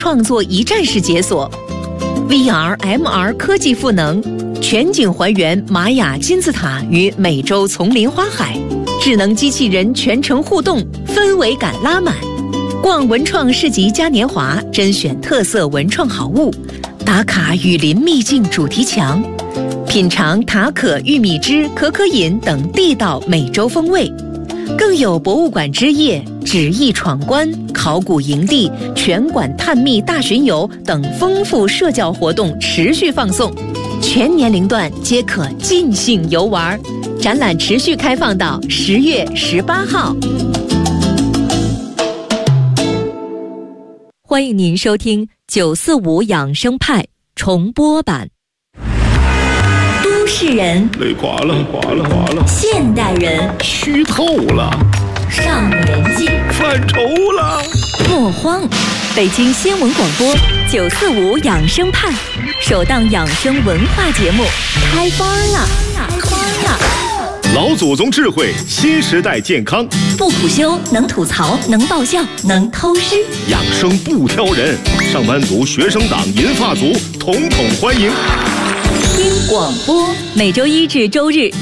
创作一站式解锁 VR、MR 科技赋能，全景还原玛雅金字塔与美洲丛林花海，智能机器人全程互动，氛围感拉满。逛文创市集嘉年华，甄选特色文创好物，打卡雨林秘境主题墙，品尝塔可玉米汁、可可饮等地道美洲风味。更有博物馆之夜、纸艺闯关、考古营地、全馆探秘大巡游等丰富社交活动持续放送，全年龄段皆可尽兴游玩。展览持续开放到10月18号。欢迎您收听945养生派重播版。都市人累垮了， 现代人虚透了， 上年纪犯愁了。 莫慌，北京新闻广播945养生派首档养生文化节目开班了！ 老祖宗智慧，新时代健康， 不苦修，能吐槽，能爆笑，能偷师， 养生不挑人，上班族、学生党、银发族统统欢迎。 听广播，每周1至周日